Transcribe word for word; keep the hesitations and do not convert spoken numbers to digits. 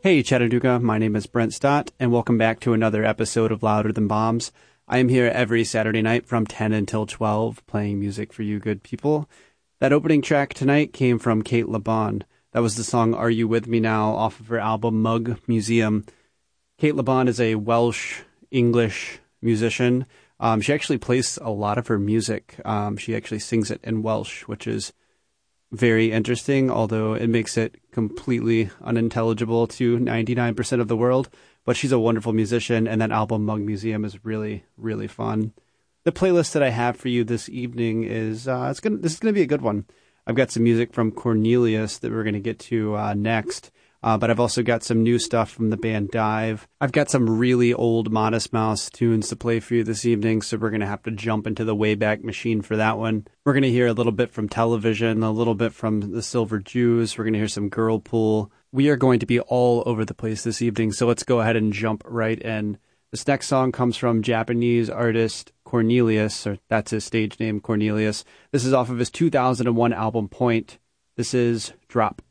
Hey Chattanooga, my name is Brent Stott, and welcome back to another episode of Louder Than Bombs. I am here every Saturday night from ten until twelve, playing music for you good people. That opening track tonight came from Cate Le Bon. That was the song Are You With Me Now off of her album Mug Museum. Cate Le Bon is a Welsh-English musician. Um, she actually plays a lot of her music. Um, she actually sings it in Welsh, which is very interesting, although it makes it completely unintelligible to ninety-nine percent of the world. But she's a wonderful musician, and that album Mug Museum is really, really fun. The playlist that I have for you this evening is uh, it's gonna this is gonna be a good one. I've got some music from Cornelius that we're gonna get to uh, next. Uh, but I've also got some new stuff from the band Dive. I've got some really old Modest Mouse tunes to play for you this evening, so we're going to have to jump into the Wayback Machine for that one. We're going to hear a little bit from Television, a little bit from the Silver Jews. We're going to hear some Girlpool. We are going to be all over the place this evening, so let's go ahead and jump right in. This next song comes from Japanese artist Cornelius, or that's his stage name, Cornelius. This is off of his two thousand one album Point. This is Drop.